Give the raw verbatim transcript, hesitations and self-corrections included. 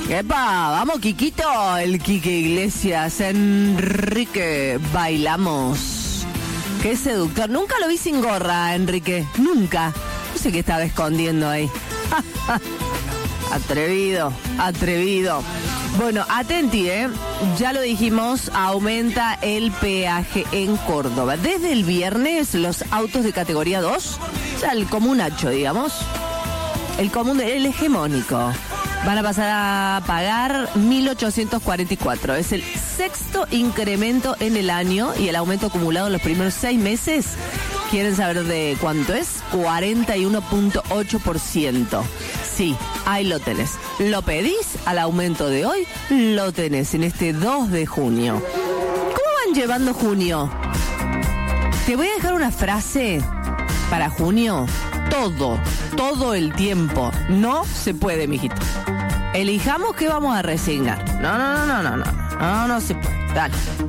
¡Epa! Vamos, Quiquito, el Quique Iglesias, Enrique, bailamos. Qué seductor. Nunca lo vi sin gorra, Enrique, nunca. No sé qué estaba escondiendo ahí. Atrevido, atrevido. Bueno, atenti, ¿eh? Ya lo dijimos, aumenta el peaje en Córdoba. Desde el viernes, los autos de categoría dos, o sea, el común H, digamos, el común, el hegemónico, van a pasar a pagar mil ochocientos cuarenta y cuatro. Es el sexto incremento en el año y el aumento acumulado en los primeros seis meses. ¿Quieren saber de cuánto es? cuarenta y uno punto ocho por ciento. Sí, ahí lo tenés. ¿Lo pedís al aumento de hoy? Lo tenés en este dos de junio. ¿Cómo van llevando junio? Te voy a dejar una frase para junio. Todo, todo el tiempo. No se puede, mijito. Elijamos qué vamos a resignar. No, no, no, no, no, no. No, no se puede. Dale.